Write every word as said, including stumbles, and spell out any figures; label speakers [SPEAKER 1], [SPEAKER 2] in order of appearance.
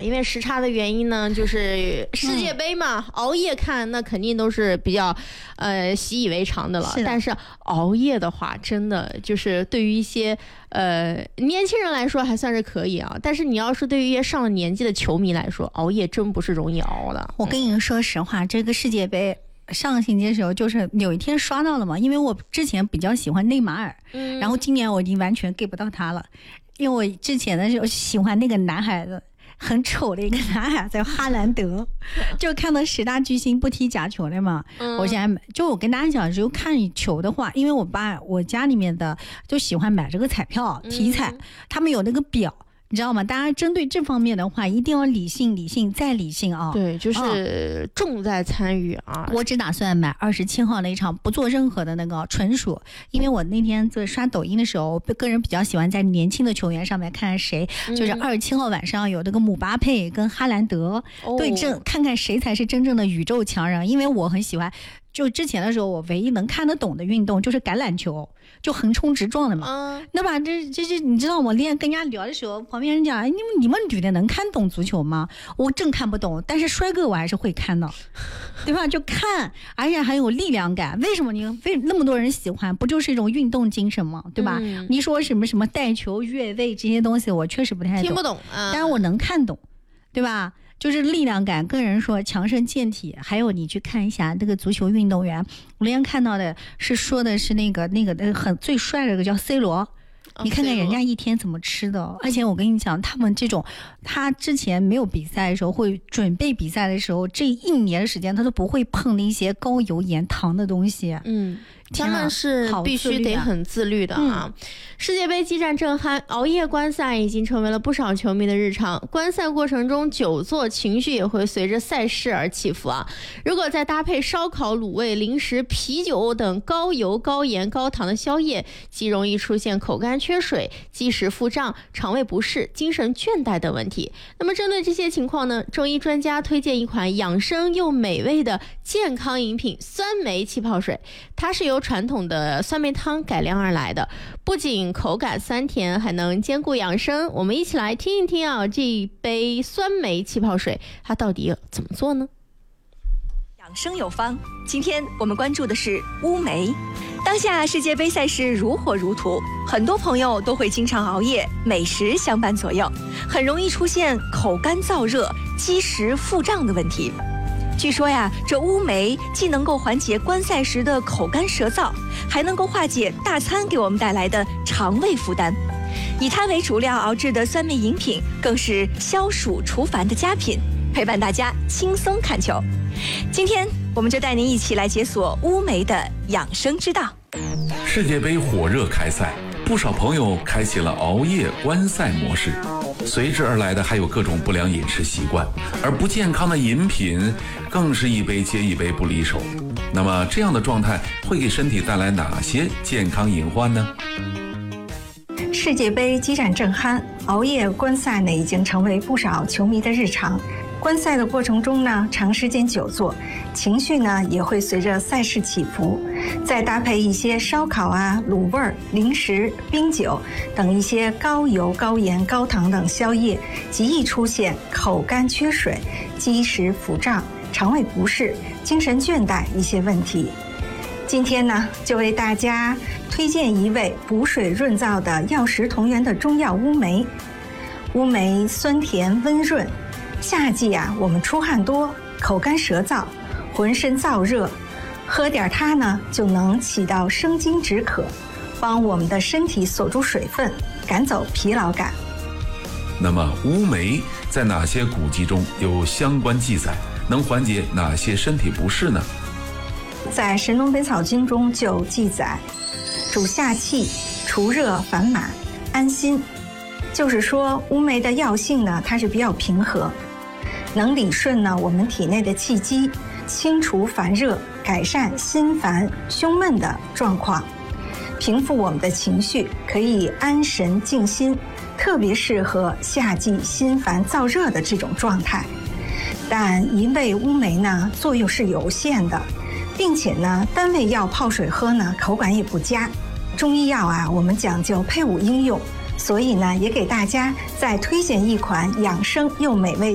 [SPEAKER 1] 因为时差的原因呢，就是世界杯嘛，嗯、熬夜看那肯定都是比较呃习以为常的了。
[SPEAKER 2] 是的，
[SPEAKER 1] 但是熬夜的话，真的就是对于一些呃年轻人来说还算是可以啊，但是你要是对于一些上了年纪的球迷来说，熬夜真不是容易熬的。
[SPEAKER 2] 我跟你说实话，这个世界杯。上个星期的时候，就是有一天刷到了嘛，因为我之前比较喜欢内马尔，嗯，然后今年我已经完全 get 不到他了，因为我之前的时候喜欢那个男孩子，很丑的一个男孩子叫哈兰德，就看到十大巨星不踢假球的嘛，嗯、我现在就我跟大家讲，只有看球的话，因为我爸我家里面的就喜欢买这个彩票体彩，嗯、他们有那个表。你知道吗？大家针对这方面的话，一定要理性、理性再理性啊！
[SPEAKER 1] 对，就是重在参与啊！
[SPEAKER 2] 哦、我只打算买二十七号那一场，不做任何的那个纯属，因为我那天在刷抖音的时候，我个人比较喜欢在年轻的球员上面看看谁，嗯、就是二十七号晚上有那个姆巴佩跟哈兰德、哦、对阵，看看谁才是真正的宇宙强人。因为我很喜欢。就之前的时候，我唯一能看得懂的运动就是橄榄球，就横冲直撞的嘛。嗯，那吧，这这这，你知道我练跟人家聊的时候，旁边人讲，哎，你们你们女的能看懂足球吗？我真看不懂，但是帅哥我还是会看到，对吧？就看，而且还有力量感。为什么你为那么多人喜欢？不就是一种运动精神吗？对吧？嗯、你说什么什么带球、越位这些东西，我确实不太懂，
[SPEAKER 1] 听不懂，嗯、
[SPEAKER 2] 但是我能看懂，对吧？就是力量感，个人说强身健体，还有你去看一下那个足球运动员，我那天看到的是说的是那个那个那个很最帅的那个叫 C 罗。你看看人家一天怎么吃的，而且我跟你讲，他们这种，他之前没有比赛的时候，会准备比赛的时候，这一年的时间他都不会碰那些高油盐糖的东西。
[SPEAKER 1] 嗯，他们是必须得很自律的啊。嗯、世界杯激战正酣，熬夜观赛已经成为了不少球迷的日常。观赛过程中久坐，情绪也会随着赛事而起伏啊。如果再搭配烧烤、卤味、零食、啤酒等高油、高盐、高糖的宵夜，极容易出现口干缺水、积食腹胀、肠胃不适、精神倦怠等问题。那么针对这些情况呢，中医专家推荐一款养生又美味的健康饮品——酸梅气泡水。它是由传统的酸梅汤改良而来的，不仅口感酸甜，还能兼顾养生。我们一起来听一听啊，这一杯酸梅气泡水它到底怎么做呢？
[SPEAKER 3] 养生有方，今天我们关注的是乌梅。当下世界杯赛事如火如荼，很多朋友都会经常熬夜，美食相伴左右，很容易出现口干燥热、积食腹胀的问题。据说呀，这乌梅既能够缓解观赛时的口干舌燥，还能够化解大餐给我们带来的肠胃负担。以它为主料熬制的酸梅饮品，更是消暑除烦的佳品，陪伴大家轻松看球。今天我们就带您一起来解锁乌梅的养生之道。
[SPEAKER 4] 世界杯火热开赛，不少朋友开启了熬夜观赛模式，随之而来的还有各种不良饮食习惯，而不健康的饮品更是一杯接一杯不离手。那么这样的状态会给身体带来哪些健康隐患呢？
[SPEAKER 5] 世界杯激战正酣，熬夜观赛呢已经成为不少球迷的日常。观赛的过程中呢，长时间久坐，情绪呢也会随着赛事起伏。再搭配一些烧烤啊、卤味儿、零食、冰酒等一些高油、高盐、高糖等宵夜，极易出现口干缺水、积食腹胀、肠胃不适、精神倦怠一些问题。今天呢，就为大家推荐一味补水润燥的药食同源的中药乌梅。乌梅酸甜温润。夏季啊，我们出汗多，口干舌燥，浑身燥热，喝点它呢，就能起到生津止渴，帮我们的身体锁住水分，赶走疲劳感。
[SPEAKER 4] 那么乌梅在哪些古籍中有相关记载？能缓解哪些身体不适呢？
[SPEAKER 5] 在《神农本草经》中就有记载，主下气，除热烦满，安心。就是说，乌梅的药性呢，它是比较平和，能理顺呢我们体内的气机，清除烦热，改善心烦胸闷的状况，平复我们的情绪，可以安神静心，特别适合夏季心烦燥热的这种状态。但一味乌梅呢，作用是有限的，并且呢，单味药泡水喝呢，口感也不佳。中医药啊，我们讲究配伍应用。所以呢，也给大家再推荐一款养生又美味